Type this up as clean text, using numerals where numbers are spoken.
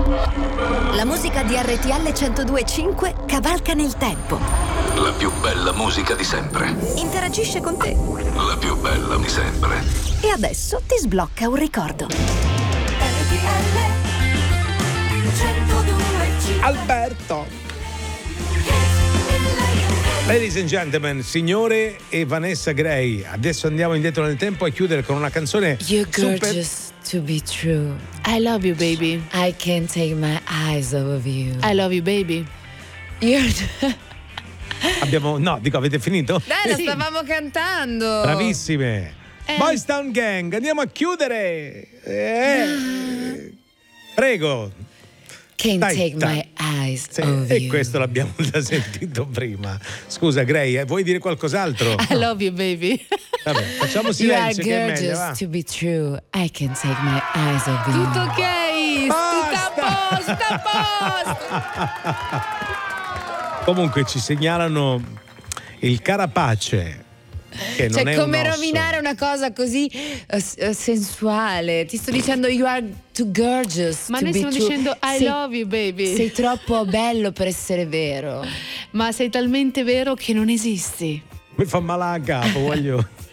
La musica di RTL 102.5 cavalca nel tempo. La più bella musica di sempre. Interagisce con te. La più bella di sempre. E adesso ti sblocca un ricordo. RTL 102.5. Alberto. Ladies and gentlemen, signore e Vanessa Gray. Adesso andiamo indietro nel tempo a chiudere con una canzone You're super... gorgeous to be true. I love you, baby. I can't take my eyes off of you. I love you, baby. Avete finito? Dai, lo stavamo cantando. Bravissime. Boys Town Gang, andiamo a chiudere. Prego. Can't take my eyes off E you. questo l'abbiamo già sentito prima. Scusa Gray, vuoi dire qualcos'altro? I love you, baby. Vabbè, facciamo You are silenzio che è meglio, gorgeous va. to be true. I can't take my eyes off you. Tutto ok. Tutto a posto. Comunque ci segnalano il carapace, che non è come un osso. rovinare una cosa così sensuale. Ti sto dicendo you are too gorgeous. Ma to noi be stiamo true. dicendo I love you, baby. Sei troppo bello per essere vero. Ma sei talmente vero che non esisti. Mi fa male a capo, voglio.